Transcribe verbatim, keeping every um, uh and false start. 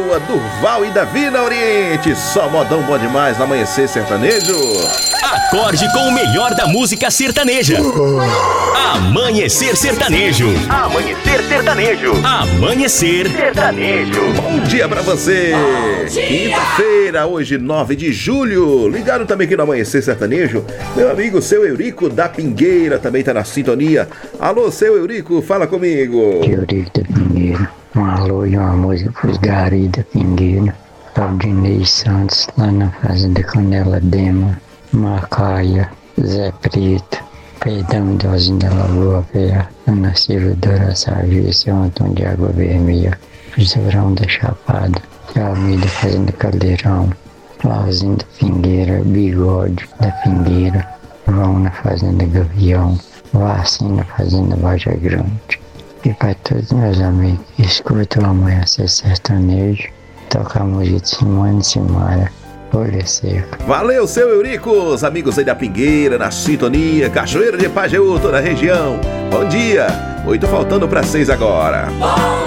Boa, Durval e Davi na Oriente. Só modão bom demais no Amanhecer Sertanejo. Acorde com o melhor da música sertaneja. Amanhecer Sertanejo. Amanhecer Sertanejo. Amanhecer Sertanejo. Bom dia pra você. Quinta-feira, hoje nove de julho. Ligaram também aqui no Amanhecer Sertanejo. Meu amigo, seu Eurico da Pingueira também tá na sintonia. Alô, seu Eurico, fala comigo. Eurico da Pingueira. Um alô e uma música pros Gari da Pingueira. Claudinei Santos, lá na Fazenda Canela Dema. Macaia, Zé Preto, Peidão Dozinho da Lagoa Velha, Ana Silva Dora Sargento, Seu Antônio de Água Vermelha, João da Chapada, Almeida Fazenda Caldeirão, Lauzinho da Pingueira, Bigode da Pingueira, Vão na Fazenda Gavião, Vacina na Fazenda Baja Grande. E para todos meus amigos que escutam o Amanhecer Sertanejo, toca a música de Simone e Simara. Olha seco. Valeu, seu Eurico, os amigos aí da Pingueira, na sintonia, Cachoeira de Pajeú, toda a região. Bom dia, oito faltando para seis agora.